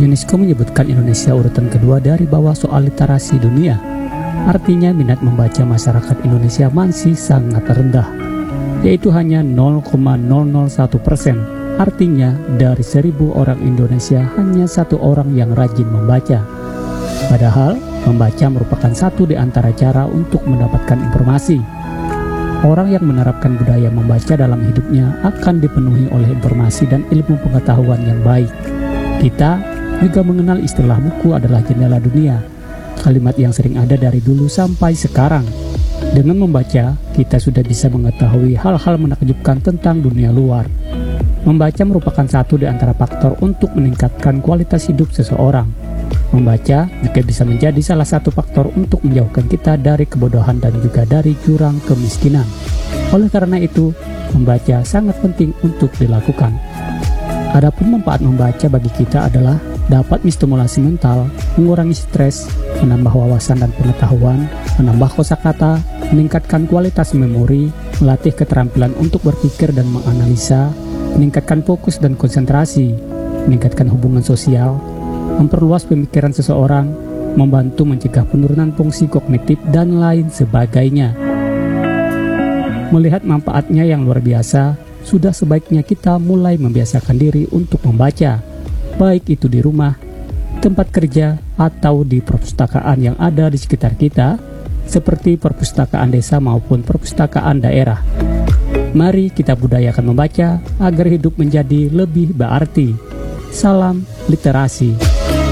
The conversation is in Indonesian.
UNESCO menyebutkan Indonesia urutan kedua dari bawah soal literasi dunia. Artinya minat membaca masyarakat Indonesia masih sangat rendah, yaitu hanya 0,001%. Artinya dari 1.000 orang Indonesia hanya 1 orang yang rajin membaca. Padahal membaca merupakan satu di antara cara untuk mendapatkan informasi. Orang yang menerapkan budaya membaca dalam hidupnya akan dipenuhi oleh informasi dan ilmu pengetahuan yang baik. Kita juga mengenal istilah buku adalah jendela dunia, kalimat yang sering ada dari dulu sampai sekarang. Dengan membaca, kita sudah bisa mengetahui hal-hal menakjubkan tentang dunia luar. Membaca merupakan satu di antara faktor untuk meningkatkan kualitas hidup seseorang. Membaca juga bisa menjadi salah satu faktor untuk menjauhkan kita dari kebodohan dan juga dari jurang kemiskinan. Oleh karena itu, membaca sangat penting untuk dilakukan. Adapun manfaat membaca bagi kita adalah dapat menstimulasi mental, mengurangi stres, menambah wawasan dan pengetahuan, menambah kosakata, meningkatkan kualitas memori, melatih keterampilan untuk berpikir dan menganalisa, meningkatkan fokus dan konsentrasi, meningkatkan hubungan sosial, memperluas pemikiran seseorang, membantu mencegah penurunan fungsi kognitif, dan lain sebagainya. Melihat manfaatnya yang luar biasa, sudah sebaiknya kita mulai membiasakan diri untuk membaca, baik itu di rumah, tempat kerja, atau di perpustakaan yang ada di sekitar kita, seperti perpustakaan desa maupun perpustakaan daerah. Mari kita budayakan membaca agar hidup menjadi lebih berarti. Salam literasi.